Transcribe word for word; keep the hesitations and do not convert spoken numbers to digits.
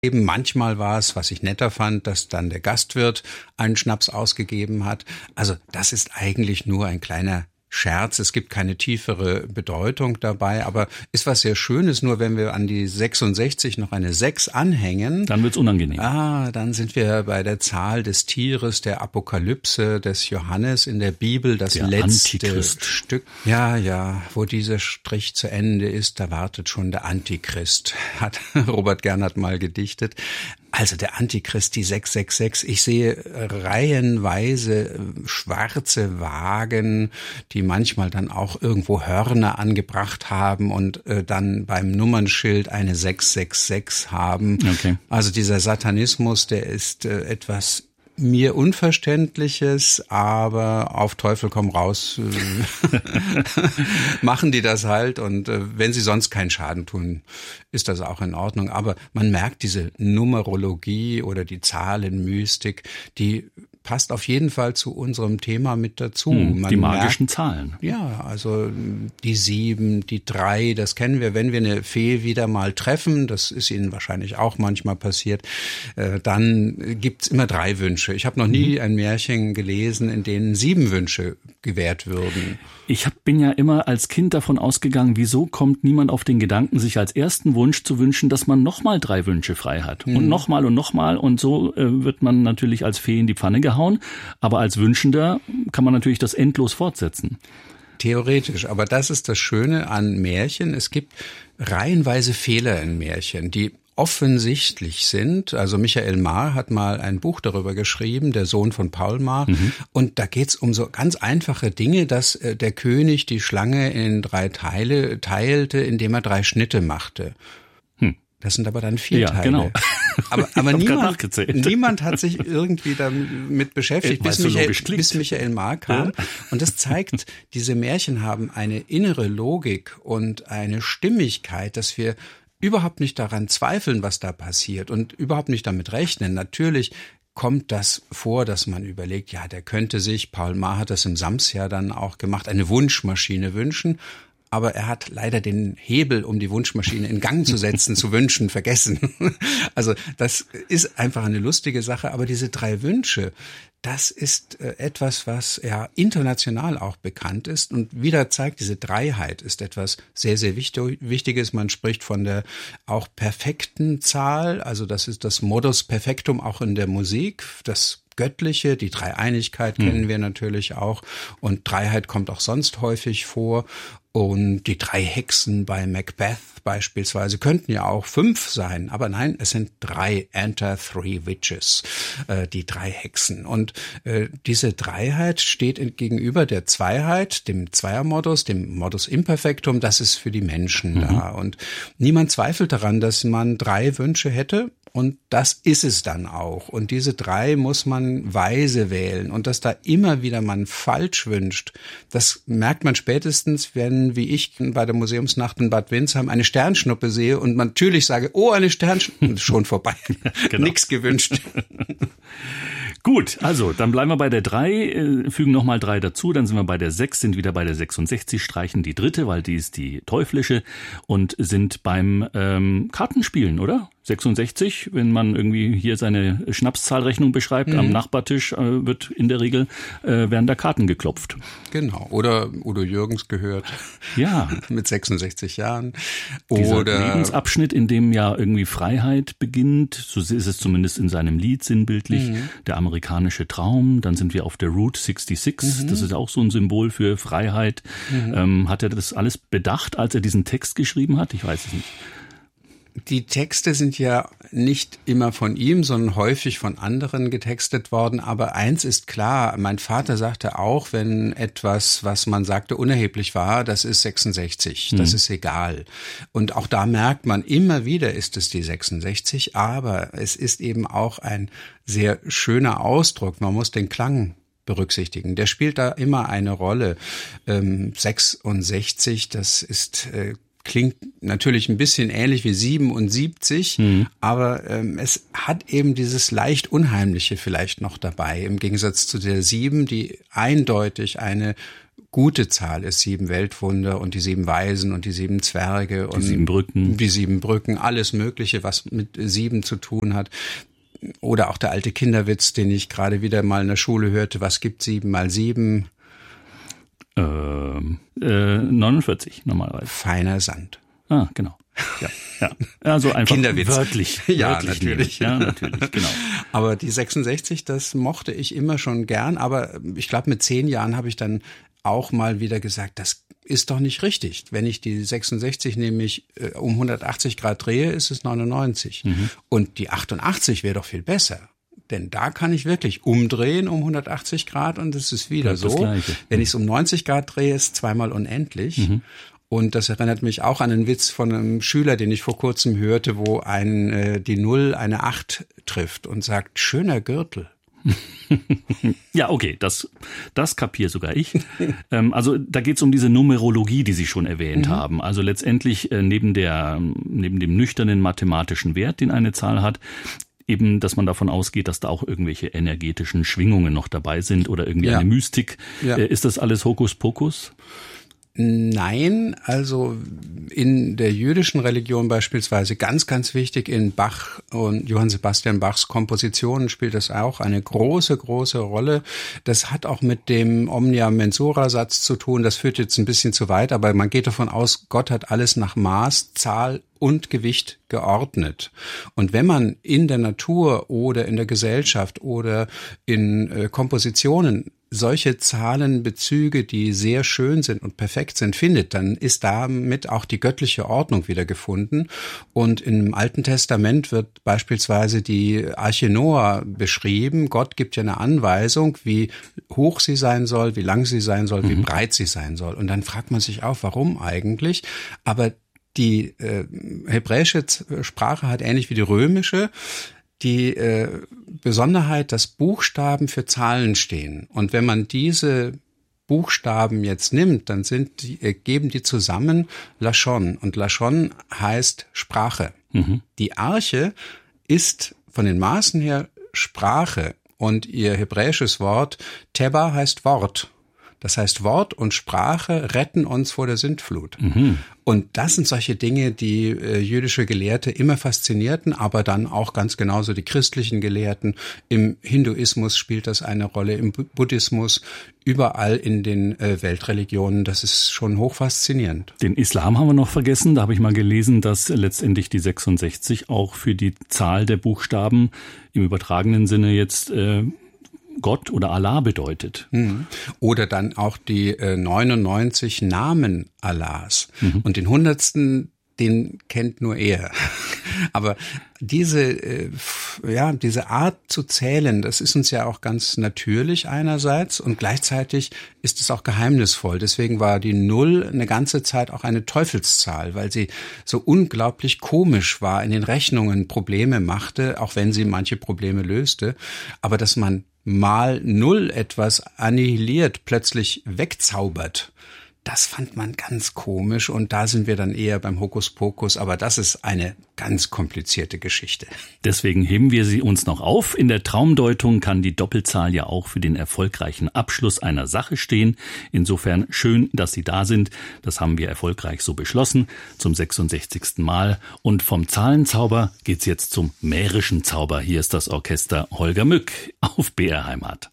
Eben manchmal war es, was ich netter fand, dass dann der Gastwirt einen Schnaps ausgegeben hat. Also das ist eigentlich nur ein kleiner Scherz. Es gibt keine tiefere Bedeutung dabei, aber ist was sehr Schönes. Nur wenn wir an die sechsundsechzig noch eine sechs anhängen, dann wird's unangenehm. Ah, dann sind wir bei der Zahl des Tieres, der Apokalypse des Johannes in der Bibel, das der letzte Antichrist. Stück. Ja, ja, wo dieser Strich zu Ende ist, da wartet schon der Antichrist, hat Robert Gernhardt mal gedichtet. Also der Antichrist, die sechs sechs sechs. Ich sehe reihenweise schwarze Wagen, die manchmal dann auch irgendwo Hörner angebracht haben und äh, dann beim Nummernschild eine sechs sechs sechs haben. Okay. Also dieser Satanismus, der ist äh, etwas mir Unverständliches, aber auf Teufel komm raus äh, machen die das halt und äh, wenn sie sonst keinen Schaden tun, ist das auch in Ordnung. Aber man merkt diese Numerologie oder die Zahlenmystik, die passt auf jeden Fall zu unserem Thema mit dazu. Hm, Man die magischen merkt, Zahlen. Ja, also die sieben, die drei, das kennen wir. Wenn wir eine Fee wieder mal treffen, das ist Ihnen wahrscheinlich auch manchmal passiert, äh, dann gibt's immer drei Wünsche. Ich habe noch nie ein Märchen gelesen, in denen sieben Wünsche gewährt würden. Ich hab, bin ja immer als Kind davon ausgegangen, wieso kommt niemand auf den Gedanken, sich als ersten Wunsch zu wünschen, dass man nochmal drei Wünsche frei hat. Mhm. Und nochmal und nochmal und so äh, wird man natürlich als Fee in die Pfanne gehauen. Aber als Wünschender kann man natürlich das endlos fortsetzen. Theoretisch, aber das ist das Schöne an Märchen. Es gibt reihenweise Fehler in Märchen, die offensichtlich sind. Also Michael Mar hat mal ein Buch darüber geschrieben, der Sohn von Paul Mar. Mhm. Und da geht's um so ganz einfache Dinge, dass äh, der König die Schlange in drei Teile teilte, indem er drei Schnitte machte. Hm. Das sind aber dann vier ja, Teile. Genau. Aber, aber niemand, niemand hat sich irgendwie damit beschäftigt, bis Michael, bis Michael Mar kam. Ja. Und das zeigt, diese Märchen haben eine innere Logik und eine Stimmigkeit, dass wir überhaupt nicht daran zweifeln, was da passiert und überhaupt nicht damit rechnen. Natürlich kommt das vor, dass man überlegt, ja, der könnte sich, Paul Maar hat das im Sams ja dann auch gemacht, eine Wunschmaschine wünschen. Aber er hat leider den Hebel, um die Wunschmaschine in Gang zu setzen, zu wünschen, vergessen. Also das ist einfach eine lustige Sache. Aber diese drei Wünsche, das ist etwas, was ja international auch bekannt ist. Und wieder zeigt, diese Dreiheit ist etwas sehr, sehr Wichtiges. Man spricht von der auch perfekten Zahl. Also das ist das Modus Perfectum auch in der Musik. Das Göttliche, die Dreieinigkeit kennen wir natürlich auch. Und Dreiheit kommt auch sonst häufig vor. Und die drei Hexen bei Macbeth beispielsweise könnten ja auch fünf sein, aber nein, es sind drei, Enter three witches, äh, die drei Hexen. Und äh, diese Dreiheit steht gegenüber der Zweiheit, dem Zweiermodus, dem Modus Imperfectum, das ist für die Menschen mhm. da. Und niemand zweifelt daran, dass man drei Wünsche hätte. Und das ist es dann auch. Und diese drei muss man weise wählen. Und dass da immer wieder man falsch wünscht, das merkt man spätestens, wenn, wie ich bei der Museumsnacht in Bad Windsheim eine Sternschnuppe sehe und man natürlich sage, oh, eine Sternschnuppe, schon vorbei. Genau. Nix gewünscht. Gut, also dann bleiben wir bei der drei, äh, fügen nochmal drei dazu, dann sind wir bei der sechs, sind wieder bei der sechsundsechzig, streichen die dritte, weil die ist die teuflische und sind beim ähm, Kartenspielen, oder? sechsundsechzig, wenn man irgendwie hier seine Schnapszahlrechnung beschreibt, mhm. am Nachbartisch äh, wird in der Regel äh, werden da Karten geklopft. Genau, oder Udo Jürgens gehört. Ja. Mit sechsundsechzig Jahren. Dieser oder Lebensabschnitt, in dem ja irgendwie Freiheit beginnt, so ist es zumindest in seinem Lied sinnbildlich, mhm. der amerikanische Traum, dann sind wir auf der Route sechsundsechzig, mhm. das ist auch so ein Symbol für Freiheit. Mhm. Ähm, hat er das alles bedacht, als er diesen Text geschrieben hat? Ich weiß es nicht. Die Texte sind ja nicht immer von ihm, sondern häufig von anderen getextet worden. Aber eins ist klar, mein Vater sagte auch, wenn etwas, was man sagte, unerheblich war, das ist sechsundsechzig, das mhm. ist egal. Und auch da merkt man, immer wieder ist es die sechsundsechzig, aber es ist eben auch ein sehr schöner Ausdruck. Man muss den Klang berücksichtigen. Der spielt da immer eine Rolle. Ähm, sechsundsechzig, das ist äh, klingt natürlich ein bisschen ähnlich wie siebenundsiebzig, mhm. aber ähm, es hat eben dieses leicht Unheimliche vielleicht noch dabei, im Gegensatz zu der sieben, die eindeutig eine gute Zahl ist, sieben Weltwunder und die sieben Weisen und die sieben Zwerge und die sieben Brücken, die sieben Brücken, alles Mögliche, was mit sieben zu tun hat. Oder auch der alte Kinderwitz, den ich gerade wieder mal in der Schule hörte, was gibt sieben mal sieben? Äh, äh, neunundvierzig normalerweise. Feiner Sand. Ah, genau. Ja, ja. Also einfach Kinderwitz. wörtlich. Ja, wörtlich natürlich. Nehmen. Ja, natürlich, genau. Aber die sechsundsechzig, das mochte ich immer schon gern. Aber ich glaube, mit zehn Jahren habe ich dann auch mal wieder gesagt, das ist doch nicht richtig. Wenn ich die sechsundsechzig nämlich äh, um hundertachtzig Grad drehe, ist es neunundneunzig. Mhm. Und die achtundachtzig wäre doch viel besser. Denn da kann ich wirklich umdrehen um hundertachtzig Grad und es ist wieder so. Gleiche. Wenn ich es um neunzig Grad drehe, ist es zweimal unendlich. Mhm. Und das erinnert mich auch an einen Witz von einem Schüler, den ich vor kurzem hörte, wo ein äh, die Null eine acht trifft und sagt, schöner Gürtel. Ja, okay, das, das kapiere sogar ich. ähm, also da geht es um diese Numerologie, die Sie schon erwähnt mhm. haben. Also letztendlich äh, neben der, neben dem nüchternen mathematischen Wert, den eine Zahl hat, eben, dass man davon ausgeht, dass da auch irgendwelche energetischen Schwingungen noch dabei sind oder irgendwie ja. eine Mystik. Ja. Äh, ist das alles Hokuspokus? Nein, also in der jüdischen Religion beispielsweise ganz, ganz wichtig, in Bach und Johann Sebastian Bachs Kompositionen spielt das auch eine große, große Rolle. Das hat auch mit dem Omnia Mensura Satz zu tun. Das führt jetzt ein bisschen zu weit, aber man geht davon aus, Gott hat alles nach Maß, Zahl und Gewicht geordnet. Und wenn man in der Natur oder in der Gesellschaft oder in äh, Kompositionen solche Zahlenbezüge, die sehr schön sind und perfekt sind, findet, dann ist damit auch die göttliche Ordnung wieder gefunden. Und im Alten Testament wird beispielsweise die Arche Noah beschrieben. Gott gibt ja eine Anweisung, wie hoch sie sein soll, wie lang sie sein soll, wie mhm. breit sie sein soll. Und dann fragt man sich auch, warum eigentlich? Aber die äh, hebräische Sprache hat ähnlich wie die römische die äh, Besonderheit, dass Buchstaben für Zahlen stehen. Und wenn man diese Buchstaben jetzt nimmt, dann sind die, äh, geben die zusammen Lashon. Und Lashon heißt Sprache. Mhm. Die Arche ist von den Maßen her Sprache. Und ihr hebräisches Wort Teba heißt Wort. Das heißt, Wort und Sprache retten uns vor der Sintflut. Mhm. Und das sind solche Dinge, die äh, jüdische Gelehrte immer faszinierten, aber dann auch ganz genauso die christlichen Gelehrten. Im Hinduismus spielt das eine Rolle, im Bu- Buddhismus, überall in den äh, Weltreligionen. Das ist schon hoch faszinierend. Den Islam haben wir noch vergessen. Da habe ich mal gelesen, dass letztendlich die sechsundsechzig auch für die Zahl der Buchstaben im übertragenen Sinne jetzt äh, Gott oder Allah bedeutet. Oder dann auch die äh, neunundneunzig Namen Allahs. Mhm. Und den hundertsten, den kennt nur er. Aber diese, äh, ja, diese Art zu zählen, das ist uns ja auch ganz natürlich einerseits und gleichzeitig ist es auch geheimnisvoll. Deswegen war die Null eine ganze Zeit auch eine Teufelszahl, weil sie so unglaublich komisch war, in den Rechnungen Probleme machte, auch wenn sie manche Probleme löste. Aber dass man mal Null etwas annihiliert, plötzlich wegzaubert, das fand man ganz komisch und da sind wir dann eher beim Hokuspokus, aber das ist eine ganz komplizierte Geschichte. Deswegen heben wir sie uns noch auf. In der Traumdeutung kann die Doppelzahl ja auch für den erfolgreichen Abschluss einer Sache stehen. Insofern schön, dass Sie da sind. Das haben wir erfolgreich so beschlossen zum sechsundsechzigsten Mal. Und vom Zahlenzauber geht's jetzt zum mährischen Zauber. Hier ist das Orchester Holger Mück auf B R Heimat.